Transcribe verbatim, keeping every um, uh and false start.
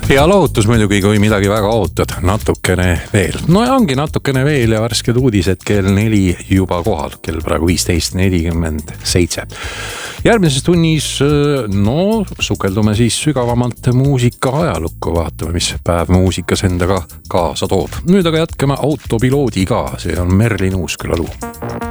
Hea lohutus muidugi, kui midagi väga ootad, natukene veel. No ja ongi natukene veel ja värsked uudised kell neli juba kohal, kell praegu viisteist nelikümmend seitse. Järgmises tunnis, no sukeldume siis sügavamalt muusika ajalukku, vaatame, mis päev muusikas endaga kaasa toob. Nüüd aga jätkame autopiloodiga, see on Merlin Uusküla lugu.